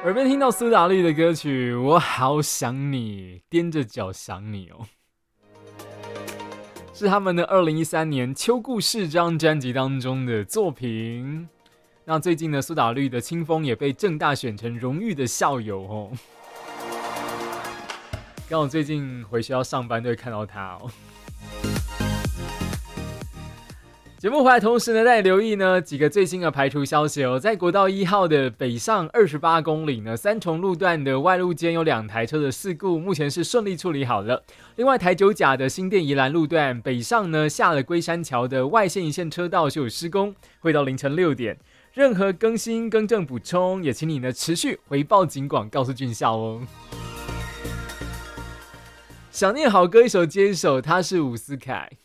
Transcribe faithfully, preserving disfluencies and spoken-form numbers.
耳边听到苏打绿的歌曲，我好想你，踮着脚想你哦，是他们的二零一三年《秋故事》这张专辑当中的作品。那最近呢，苏打绿的清风也被政大选成荣誉的校友哦。刚好最近回学校上班都会看到他哦。节目回来同时呢，再留意呢几个最新的排除消息哦。在国道一号的北上二十八公里呢，三重路段的外路间有两台车的事故，目前是顺利处理好了。另外，台九甲的新店宜兰路段北上呢，下了龟山桥的外线一线车道就有施工，会到凌晨六点。任何更新、更正、补充，也请你呢持续回报警广，告诉俊孝哦。想念好歌一首接一首，他是伍思凯。